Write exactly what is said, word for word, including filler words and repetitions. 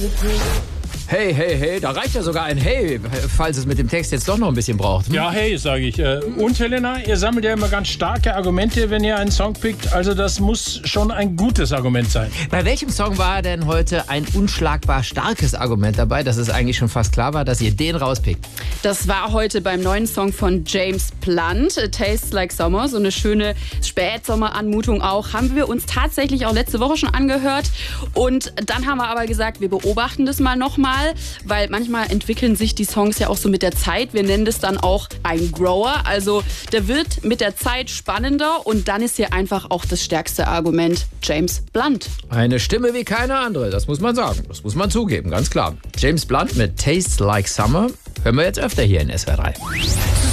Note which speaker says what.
Speaker 1: Hey, hey, hey, da reicht ja sogar ein Hey, falls es mit dem Text jetzt doch noch ein bisschen braucht. Hm?
Speaker 2: Ja, hey, sage ich. Und Helena, ihr sammelt ja immer ganz starke Argumente, wenn ihr einen Song pickt. Also das muss schon ein gutes Argument sein.
Speaker 1: Bei welchem Song war denn heute ein unschlagbar starkes Argument dabei, dass es eigentlich schon fast klar war, dass ihr den rauspickt?
Speaker 3: Das war heute beim neuen Song von James Blunt, Tastes Like Summer. So eine schöne Spätsommeranmutung auch. Haben wir uns tatsächlich auch letzte Woche schon angehört. Und dann haben wir aber gesagt, wir beobachten das mal nochmal. Weil manchmal entwickeln sich die Songs ja auch so mit der Zeit. Wir nennen das dann auch ein Grower. Also der wird mit der Zeit spannender und dann ist hier einfach auch das stärkste Argument James Blunt.
Speaker 1: Eine Stimme wie keine andere, das muss man sagen. Das muss man zugeben, ganz klar. James Blunt mit Tastes Like Summer hören wir jetzt öfter hier in S W R drei.